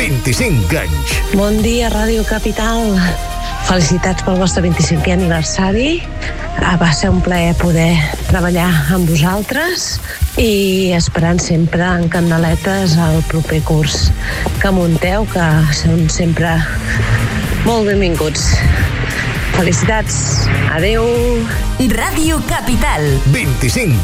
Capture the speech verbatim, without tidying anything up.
vint-i-cinc anys. Bon dia, Ràdio Capital. Felicitats pel vostre vint-i-cinquè aniversari. Va ser un plaer poder treballar amb vosaltres i esperant sempre en candeletes el proper curs que munteu, que són sempre molt benvinguts. Felicitats. Adeu. Ràdio Capital. vint-i-cinc